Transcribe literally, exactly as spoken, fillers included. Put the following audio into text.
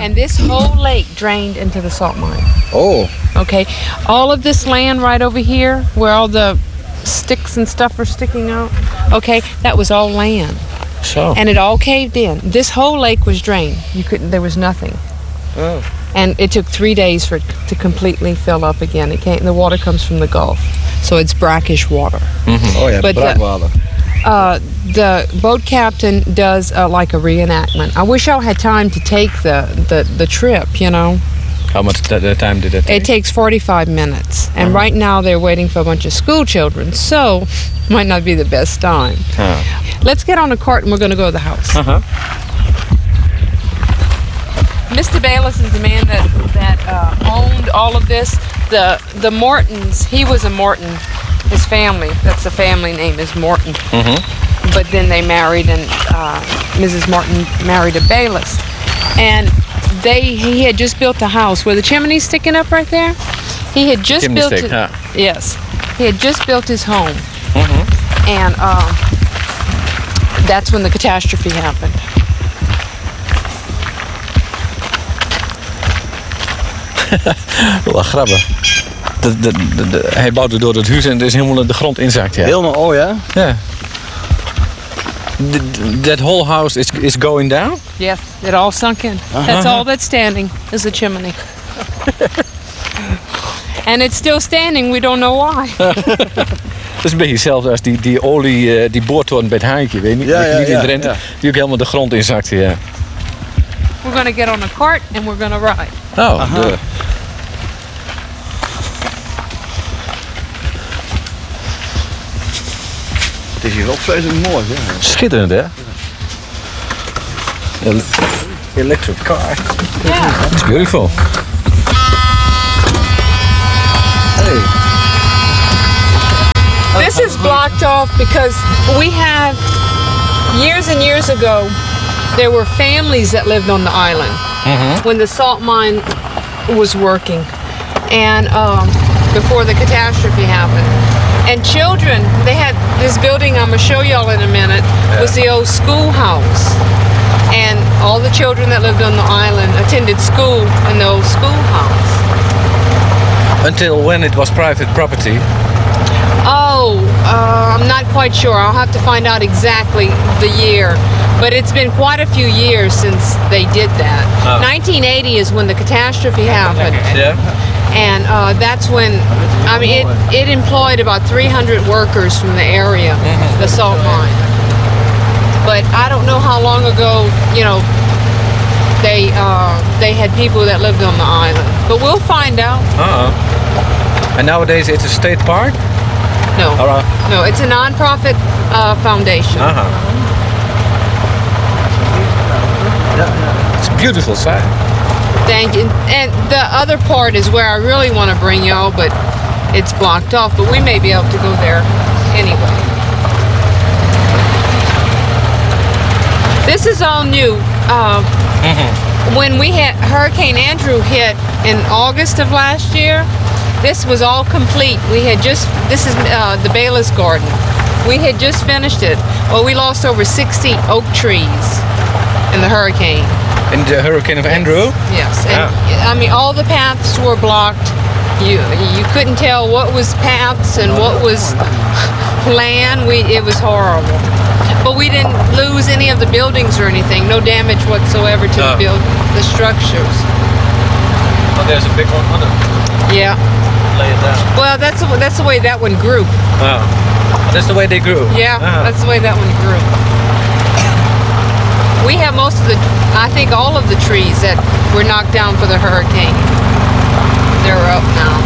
And this whole lake drained into the salt mine. Oh. Okay. All of this land right over here, where all the sticks and stuff are sticking out, okay, that was all land. So. And it all caved in. This whole lake was drained. You couldn't. There was nothing. Oh. And it took three days for it to completely fill up again. It came. The water comes from the Gulf, so it's brackish water. Mm-hmm. Oh yeah, But the- braakwater. Uh, the boat captain does uh, like a reenactment. I wish I had time to take the, the, the trip, you know. How much t- the time did it take? It takes forty-five minutes. And Uh-huh. right now they're waiting for a bunch of school children, so might not be the best time. Oh. Let's get on a cart and we're going to go to the house. Uh-huh. Mister Bayless is the man that, that uh, owned all of this. The, the Mortons, he was a Morton. His family, that's the family name, is Morton. Mm-hmm. But then they married, and uh, Missus Morton married a Bayless. And they, he had just built the house where the chimney's sticking up right there. He had just Chimney built stick, it. huh? Yes, he had just built his home, Mm-hmm. and um, that's when the catastrophe happened. Wel grappig. De, de, de, de- hij bouwde door het huis en het is helemaal de grond inzakt. Ja. Helemaal, oh ja? Ja. The- That whole house is, is going down? Yes, it all sunk in. That's all that's standing is the chimney. And it's still standing. We don't know why. Dat is een beetje hetzelfde als die, die olie, eh, die boortoren bij het haantje, weet je niet? Ja, ja, niet in ja, Drenthe, ja. die ook helemaal de grond inzakte, ja. We're gonna get on a cart and we're gonna ride. Oh, de. Het is hier wel vreselijk mooi, hè? Schitterend, hè? El- Electric car. Yeah. It's beautiful. Hey. This is blocked off because we have, years and years ago, there were families that lived on the island when the salt mine was working, and um, before the catastrophe happened. And children, they had this building I'm gonna show y'all in a minute, was the old schoolhouse. And all the children that lived on the island attended school in the old schoolhouse. Until when it was private property. Oh, uh, I'm not quite sure. I'll have to find out exactly the year. But it's been quite a few years since they did that. Oh. nineteen eighty is when the catastrophe happened. Yeah. And uh, that's when, I mean, it, it employed about three hundred workers from the area, the salt mine. But I don't know how long ago, you know, they uh, they had people that lived on the island. But we'll find out. Uh-uh. And nowadays it's a state park? No, All right. no, it's a non-profit uh, foundation. Uh-huh. It's a beautiful site. Thank you. And the other part is where I really want to bring y'all, but it's blocked off. But we may be able to go there anyway. This is all new. Uh, When we had Hurricane Andrew hit in August of last year, this was all complete. We had just, this is uh, the Bayless Garden. We had just finished it. Well, we lost over sixty oak trees in the hurricane. In the Hurricane of Andrew? Yes, and I mean all the paths were blocked. You you couldn't tell what was paths and what was land. We it was horrible. But we didn't lose any of the buildings or anything. No damage whatsoever to No. the build the structures. Oh, there's a big one on it. Yeah. Lay it down. Well, that's the, that's the way that one grew. Oh. That's the way they grew? Yeah, Uh-huh. that's the way that one grew. We have most of the, I think all of the trees that were knocked down for the hurricane. They're up now.